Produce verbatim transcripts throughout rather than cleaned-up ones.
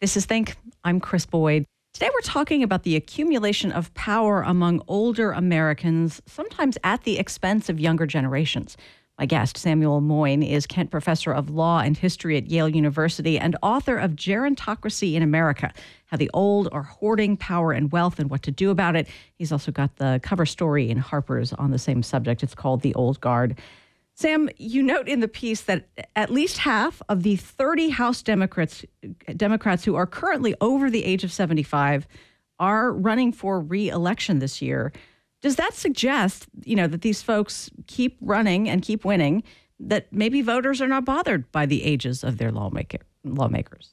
This is Think. I'm Chris Boyd. Today we're talking about the accumulation of power among older Americans, sometimes at the expense of younger generations. My guest, Samuel Moyn, is Kent Professor of Law and History at Yale University and author of Gerontocracy in America, How the Old Are Hoarding Power and Wealth and What to Do About It. He's also got the cover story in Harper's on the same subject. It's called The Old Guard. Sam, you note in the piece that at least half of the thirty House Democrats Democrats who are currently over the age of seventy-five are running for re-election this year. Does that suggest, you know, that these folks keep running and keep winning, that maybe voters are not bothered by the ages of their lawmaker, lawmakers?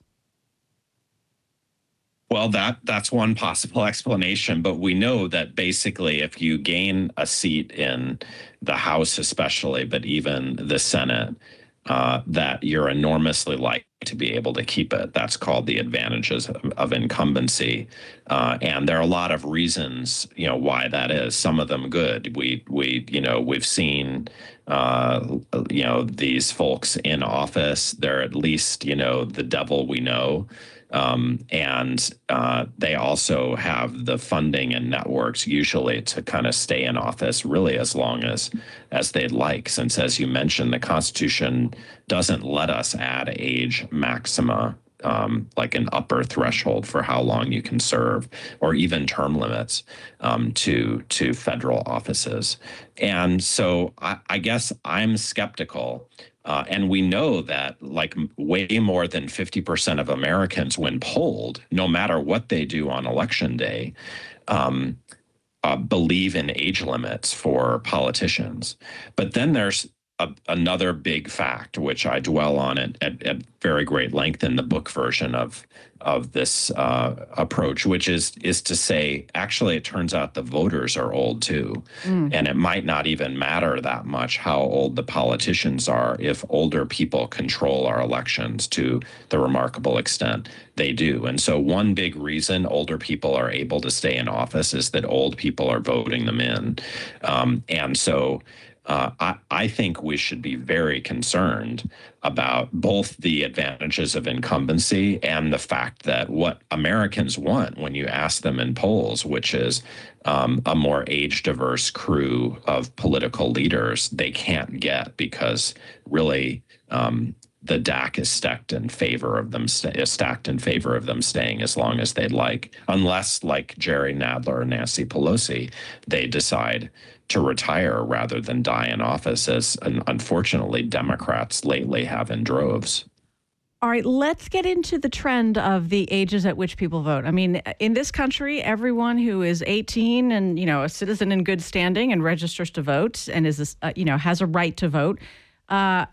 Well, that that's one possible explanation, but we know that basically if you gain a seat in the House especially, but even the Senate, uh, that you're enormously likely to be able to keep it. That's called the advantages of, of incumbency. Uh, and there are a lot of reasons, you know, why that is. Some of them good. We, we you know, we've seen, uh, you know, these folks in office. They're at least, you know, the devil we know. Um, and uh, they also have the funding and networks usually to kind of stay in office really as long as as they'd like, since, as you mentioned, the Constitution doesn't let us add age maxima, um, like an upper threshold for how long you can serve, or even term limits um, to to federal offices. And so I, I guess I'm skeptical. Uh, and we know that like way more than fifty percent of Americans, when polled, no matter what they do on election day, um, uh, believe in age limits for politicians. But then there's a, another big fact, which I dwell on at, at, at very great length in the book version of of this uh, approach, which is is to say, actually, it turns out the voters are old too. Mm. And it might not even matter that much how old the politicians are if older people control our elections to the remarkable extent they do. And so one big reason older people are able to stay in office is that old people are voting them in. Um, and so Uh, I, I think we should be very concerned about both the advantages of incumbency and the fact that what Americans want when you ask them in polls, which is um, a more age-diverse crew of political leaders, they can't get because really um, the D A C is stacked in favor of them is stacked in favor of them staying as long as they'd like, unless, like Jerry Nadler or Nancy Pelosi, they decide to retire rather than die in office, as unfortunately Democrats lately have in droves. All right, let's get into the trend of the ages at which people vote. I mean, in this country, everyone who is eighteen and, you know, a citizen in good standing and registers to vote and is, uh, you know, has a right to vote. Uh,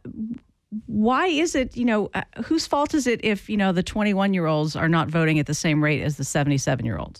why is it, you know, uh, whose fault is it if, you know, the twenty-one-year-olds are not voting at the same rate as the seventy-seven-year-olds?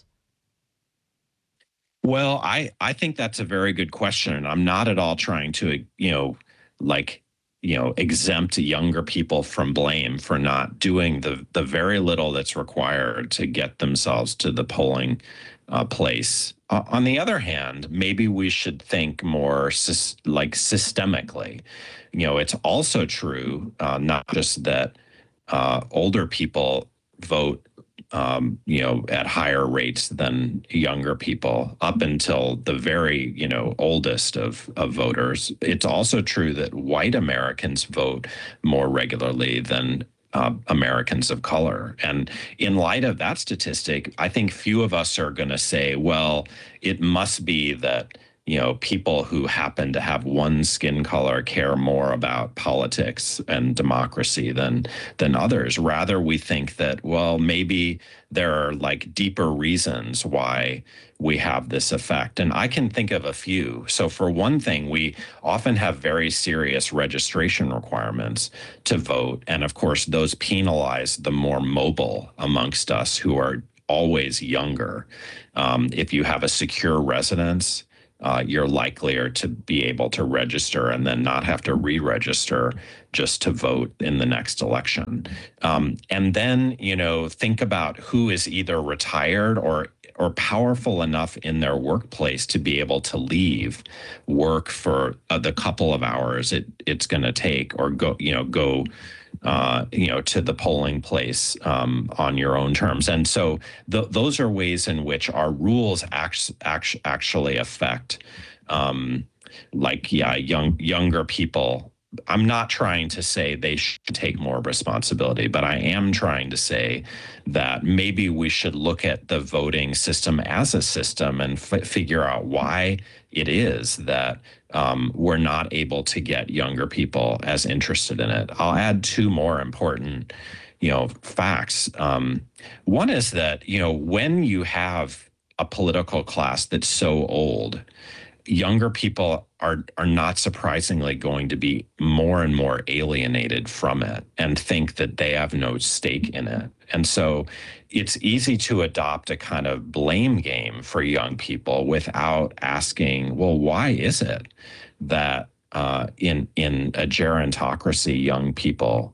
Well, I, I think that's a very good question. And I'm not at all trying to, you know, like, you know, exempt younger people from blame for not doing the, the very little that's required to get themselves to the polling uh, place. Uh, on the other hand, maybe we should think more sy- like systemically. You know, it's also true, uh, not just that uh, older people vote Um, you know, at higher rates than younger people up until the very, you know, oldest of, of voters. It's also true that white Americans vote more regularly than uh, Americans of color. And in light of that statistic, I think few of us are going to say, well, it must be that, you know, people who happen to have one skin color care more about politics and democracy than than others. Rather, we think that, well, maybe there are like deeper reasons why we have this effect. And I can think of a few. So for one thing, we often have very serious registration requirements to vote. And of course, those penalize the more mobile amongst us who are always younger. Um, if you have a secure residence, Uh, you're likelier to be able to register and then not have to re-register just to vote in the next election. Um, and then, you know, think about who is either retired or or powerful enough in their workplace to be able to leave work for uh, the couple of hours it it's going to take, or go, you know, go uh, you know, to the polling place um, on your own terms. And so th- those are ways in which our rules act- act- actually affect, um, like, yeah, young younger people. I'm not trying to say they should take more responsibility, but I am trying to say that maybe we should look at the voting system as a system and f- figure out why it is that um, we're not able to get younger people as interested in it. I'll add two more important, you know, facts. Um, one is that, you know, when you have a political class that's so old, younger people are are not surprisingly going to be more and more alienated from it and think that they have no stake in it. And so it's easy to adopt a kind of blame game for young people without asking, well, why is it that uh, in in a gerontocracy, young people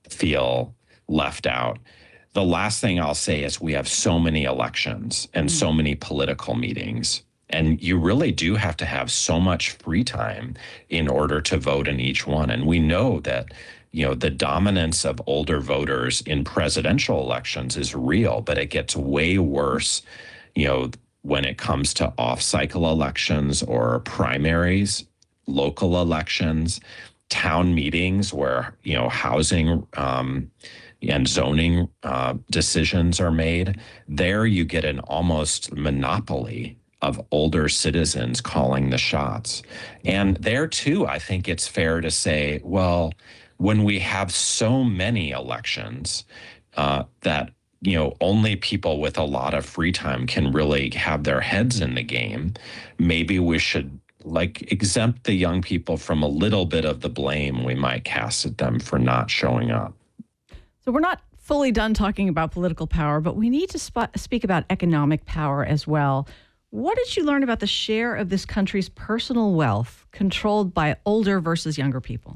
feel left out? The last thing I'll say is we have so many elections and so many political meetings. And you really do have to have so much free time in order to vote in each one. And we know that, you know, the dominance of older voters in presidential elections is real, but it gets way worse, you know, when it comes to off-cycle elections or primaries, local elections, town meetings where, you know, housing um, and zoning uh, decisions are made. There you get an almost monopoly of older citizens calling the shots. And there too, I think it's fair to say, well, when we have so many elections uh, that, you know, only people with a lot of free time can really have their heads in the game, maybe we should like exempt the young people from a little bit of the blame we might cast at them for not showing up. So we're not fully done talking about political power, but we need to sp- speak about economic power as well. What did you learn about the share of this country's personal wealth controlled by older versus younger people?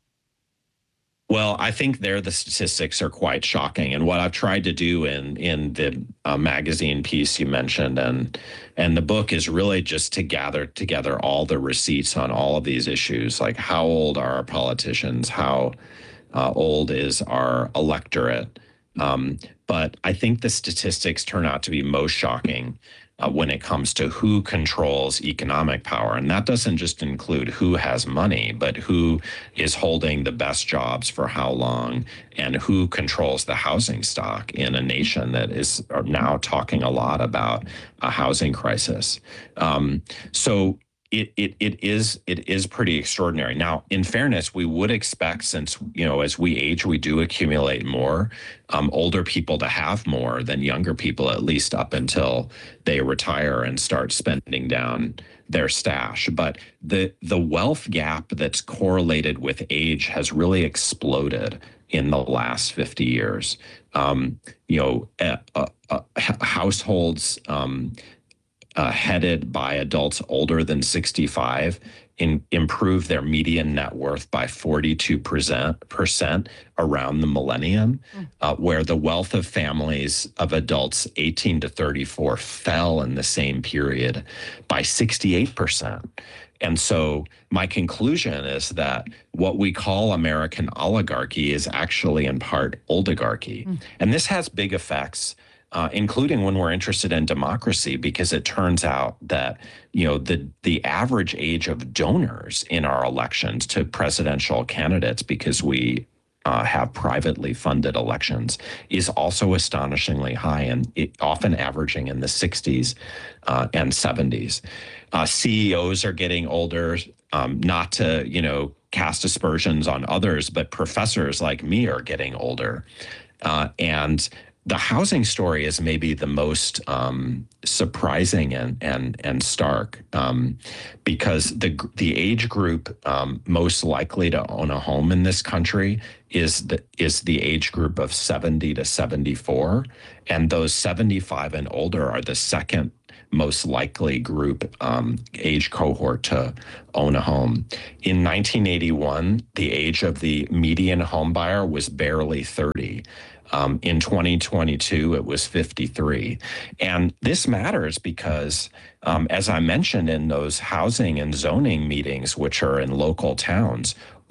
Well, I think there the statistics are quite shocking, and what I've tried to do in in the uh, magazine piece you mentioned, and and the book is really just to gather together all the receipts on all of these issues, like how old are our politicians, how uh, old is our electorate. Um, but I think the statistics turn out to be most shocking uh, when it comes to who controls economic power. And that doesn't just include who has money, but who is holding the best jobs for how long and who controls the housing stock in a nation that is now talking a lot about a housing crisis. Um, so It, it it is it is pretty extraordinary. Now, in fairness, we would expect, since, you know, as we age, we do accumulate more, um, older people to have more than younger people, at least up until they retire and start spending down their stash. But the the wealth gap that's correlated with age has really exploded in the last fifty years. Um, you know, uh, uh, uh, households. Um, Uh, headed by adults older than sixty-five in, improve their median net worth by forty-two percent around the millennium, mm. uh, where the wealth of families of adults eighteen to thirty-four fell in the same period by sixty-eight percent. And so my conclusion is that what we call American oligarchy is actually in part oligarchy. Mm. And this has big effects, Uh, including when we're interested in democracy, because it turns out that, you know, the the average age of donors in our elections to presidential candidates, because we uh, have privately funded elections, is also astonishingly high, and it, often averaging in the sixties uh, and seventies. Uh, C E Os are getting older, um, not to, you know, cast aspersions on others, but professors like me are getting older. Uh, and the housing story is maybe the most um, surprising and and and stark, um, because the the age group um, most likely to own a home in this country is the is the age group of seventy to seventy-four, and those seventy-five and older are the second most likely group um, age cohort to own a home. In nineteen eighty-one, the age of the median home buyer was barely thirty. Um, in twenty twenty-two, it was fifty-three. And this matters because, um, as I mentioned in those housing and zoning meetings, which are in local towns,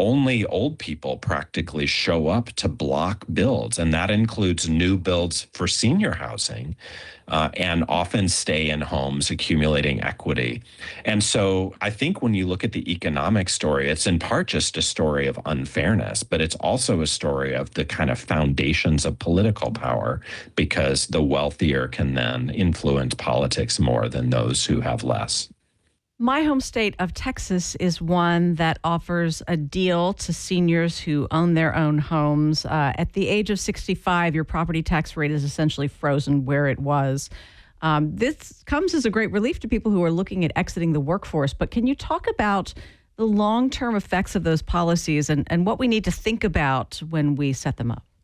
only old people practically show up to block builds, and that includes new builds for senior housing, uh, and often stay in homes accumulating equity. And so I think when you look at the economic story, it's in part just a story of unfairness, but it's also a story of the kind of foundations of political power, because the wealthier can then influence politics more than those who have less. My home state of Texas is one that offers a deal to seniors who own their own homes. Uh, at the age of sixty-five, your property tax rate is essentially frozen where it was. Um, this comes as a great relief to people who are looking at exiting the workforce. But can you talk about the long-term effects of those policies and, and what we need to think about when we set them up?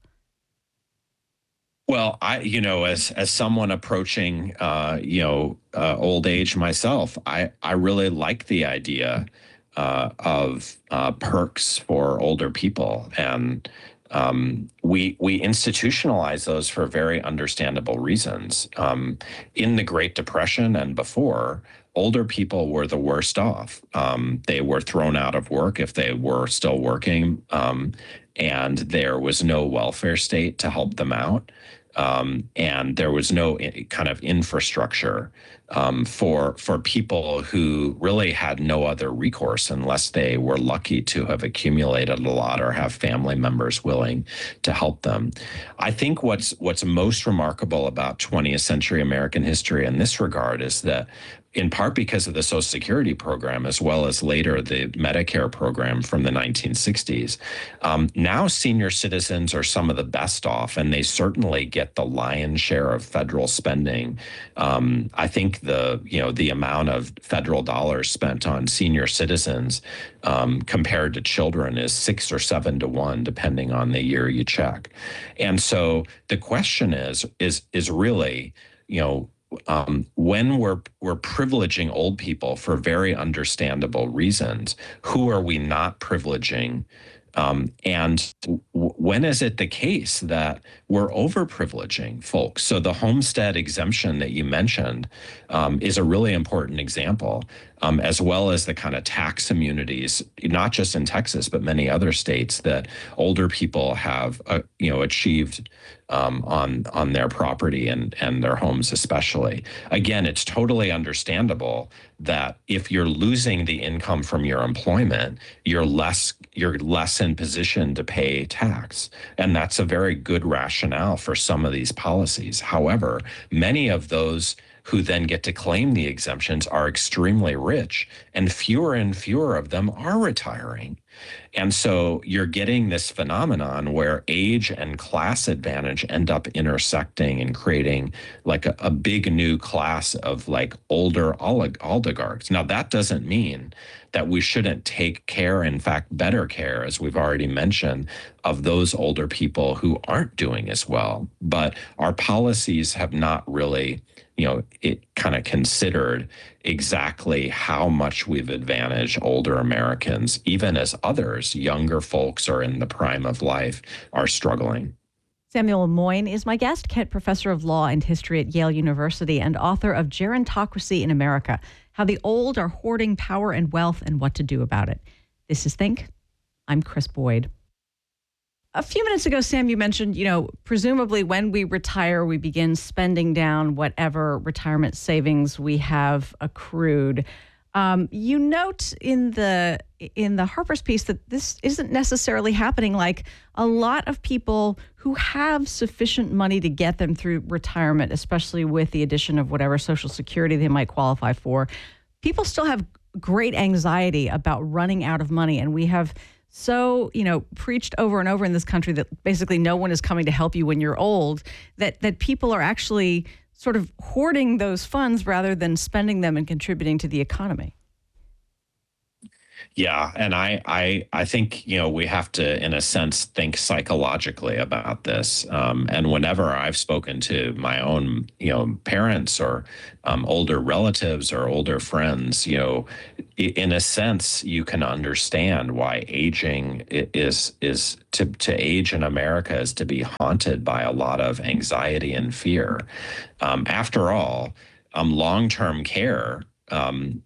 Well, I, you know, as as someone approaching, uh, you know, uh, old age myself, I I really like the idea uh, of uh, perks for older people, and um, we we institutionalize those for very understandable reasons. Um, in the Great Depression and before, older people were the worst off. Um, they were thrown out of work if they were still working, um, and there was no welfare state to help them out. Um, and there was no kind of infrastructure um, for for people who really had no other recourse unless they were lucky to have accumulated a lot or have family members willing to help them. I think what's what's most remarkable about twentieth century American history in this regard is that, in part because of the Social Security program, as well as later the Medicare program from the nineteen sixties, um, now senior citizens are some of the best off, and they certainly get the lion's share of federal spending. Um, I think the you know the amount of federal dollars spent on senior citizens um, compared to children is six or seven to one, depending on the year you check. And so the question is is is really, you know. Um, when we're we're privileging old people for very understandable reasons, who are we not privileging? Um, and w- when is it the case that we're overprivileging folks? So the homestead exemption that you mentioned um, is a really important example, um, as well as the kind of tax immunities, not just in Texas, but many other states, that older people have, uh, you know, achieved um, on on their property and and their homes especially. Again, it's totally understandable that if you're losing the income from your employment, you're less you're less in position to pay tax. And that's a very good rationale for some of these policies. However, many of those who then get to claim the exemptions are extremely rich, and fewer and fewer of them are retiring. And so you're getting this phenomenon where age and class advantage end up intersecting and creating like a, a big new class of like older olig- oligarchs. Now, that doesn't mean that we shouldn't take care, in fact, better care, as we've already mentioned, of those older people who aren't doing as well. But our policies have not really, you know, it kind of considered exactly how much we've advantaged older Americans, even as others, younger folks are in the prime of life, are struggling. Samuel Moyn is my guest, Kent Professor of Law and History at Yale University and author of Gerontocracy in America, How the Old Are Hoarding Power and Wealth and What to Do About It. This is Think. I'm Chris Boyd. A few minutes ago, Sam, you mentioned, you know, presumably when we retire, we begin spending down whatever retirement savings we have accrued. Um, you note in the in the Harper's piece that this isn't necessarily happening. Like a lot of people who have sufficient money to get them through retirement, especially with the addition of whatever Social Security they might qualify for, people still have great anxiety about running out of money. And we have so, you know, preached over and over in this country that basically no one is coming to help you when you're old, that that people are actually sort of hoarding those funds rather than spending them and contributing to the economy. Yeah, and I, I, I think you know we have to, in a sense, think psychologically about this. Um, and whenever I've spoken to my own, you know, parents or um, older relatives or older friends, you know, in a sense, you can understand why aging is is to to age in America is to be haunted by a lot of anxiety and fear. Um, after all, um, long-term care. Um,